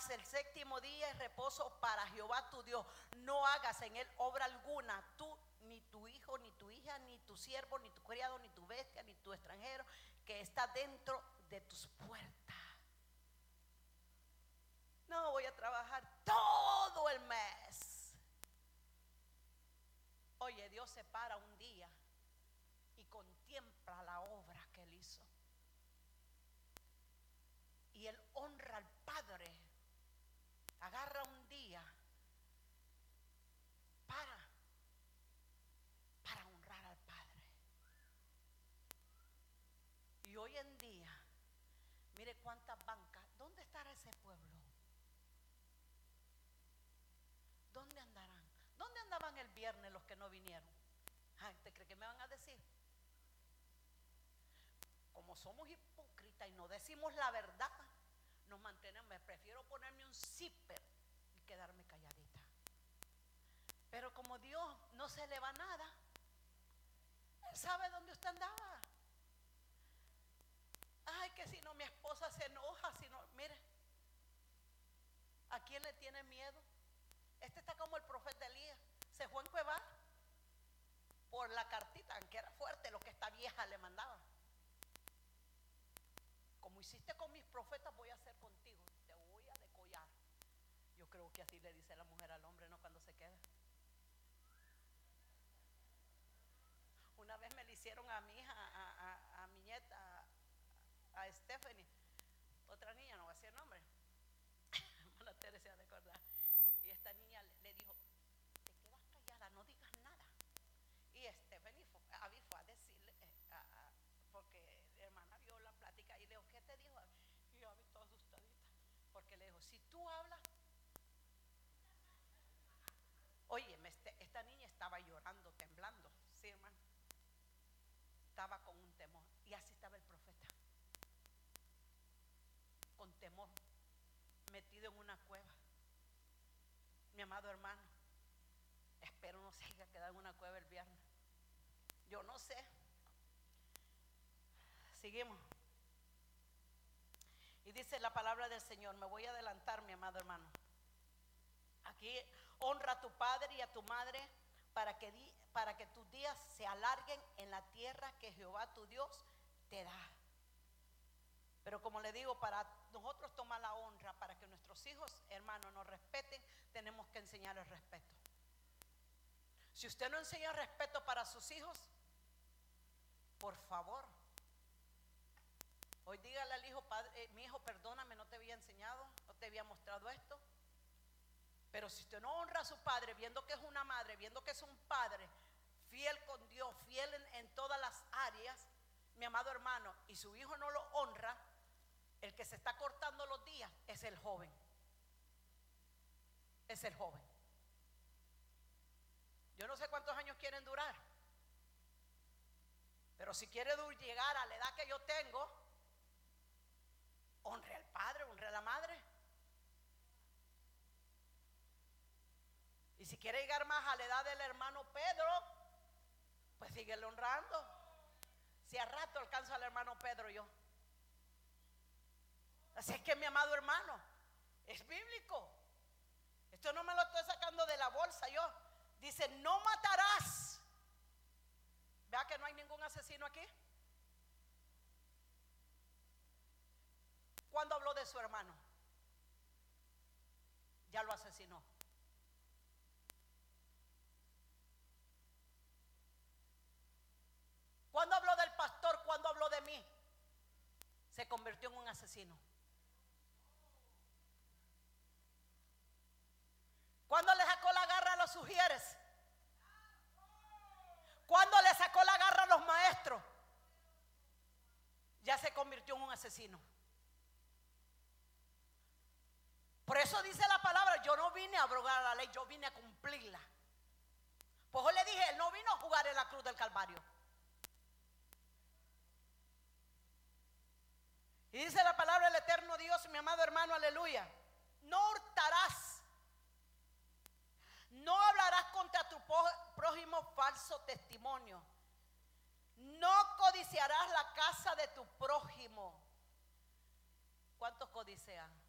mas el séptimo día es reposo para Jehová tu Dios. No hagas en él obra alguna, tú, ni tu hijo, ni tu hija, ni tu siervo, ni tu criado, ni tu bestia, ni tu extranjero que está dentro de tus puertas. No voy a trabajar todo el mes. Oye, Dios se para un día y contempla la obra que él hizo. Y él honra al Padre. Agarra un día para honrar al Padre. Y hoy en día, mire cuántas bancas. ¿Dónde estará ese pueblo? ¿Dónde andarán? ¿Dónde andaban el viernes los que no vinieron? Ay, ¿te cree que me van a decir? Como somos hipócritas y no decimos la verdad, nos mantenemos. Me prefiero ponerme un zipper y quedarme calladita. Pero como Dios no se le va nada, Él sabe dónde usted andaba. Ay, que si no mi esposa se enoja, si no, mire, ¿a quién le tiene miedo? Este está como el profeta Elías, se fue a encuevar por la cartita, aunque era fuerte lo que esta vieja le mandaba. Como hiciste con mis profetas, voy a hacer contigo, te voy a decollar. Yo creo que así le dice la mujer al hombre, ¿no? Cuando se queda. Una vez me le hicieron a mi hija, a mi nieta, a Stephanie, otra niña, no voy a decir el nombre. Hermana Teresa de acordar. Y esta niña le dijo, te quedas callada, no digas nada. Y Stephanie Abby fue a decirle, porque la hermana vio la plática y le dijo, ¿qué te dijo? Y Abby toda asustadita, porque le dijo, si tú hablas. Óyeme, esta niña estaba llorando, temblando, sí, hermano. Estaba con un temor. Y así estaba el profeta, con temor, metido en una cueva. Mi amado hermano, espero no se haya quedado en una cueva el viernes. Yo no sé. Seguimos. Y dice la palabra del Señor. Me voy a adelantar, mi amado hermano. Aquí, honra a tu padre y a tu madre para que tus días se alarguen en la tierra que Jehová tu Dios te da. Pero como le digo, para nosotros tomar la honra, para que nuestros hijos, hermanos, nos respeten, tenemos que enseñar el respeto. Si usted no enseña respeto para sus hijos, por favor, hoy dígale al hijo, padre, mi hijo, perdóname, no te había enseñado, no te había mostrado esto. Pero si usted no honra a su padre, viendo que es una madre, viendo que es un padre fiel con Dios, fiel en todas las áreas, mi amado hermano, y su hijo no lo honra, el que se está cortando los días es el joven. Es el joven. Yo no sé cuántos años quieren durar, pero si quiere llegar a la edad que yo tengo, honre al padre, honre a la madre. Y si quiere llegar más a la edad del hermano Pedro, pues síguele honrando. Si a rato alcanzo al hermano Pedro yo. Así es que, mi amado hermano, es bíblico. Esto no me lo estoy sacando de la bolsa yo. Dice, no matarás. Vea que no hay ningún asesino aquí. ¿Cuándo habló de su hermano? Ya lo asesinó. ¿Cuándo habló del pastor? ¿Cuándo habló de mí? Se convirtió en un asesino. ¿Cuándo le sacó la garra a los sugieres? ¿Cuándo le sacó la garra a los maestros? Ya se convirtió en un asesino. Por eso dice la palabra, yo no vine a abrogar la ley, yo vine a cumplirla. Pues yo le dije, él no vino a jugar en la cruz del Calvario. Y dice la palabra del eterno Dios, mi amado hermano, aleluya. No hurtarás, no hablarás contra tu prójimo falso testimonio, no codiciarás la casa de tu prójimo. ¿Cuántos codician?